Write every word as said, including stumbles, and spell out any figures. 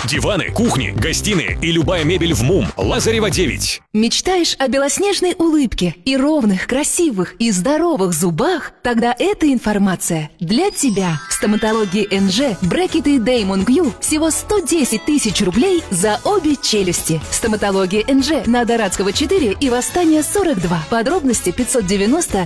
Диваны, кухни, гостиные и любая мебель в МУМ. Лазарева девять. Мечтаешь о белоснежной улыбке и ровных, красивых и здоровых зубах? Тогда эта информация для тебя. В стоматологии эн жэ брекеты Damon Q всего сто десять тысяч рублей за обе челюсти. Стоматология эн жэ на Дорадского четыре и Восстания сорок два. Подробности пятьсот девяносто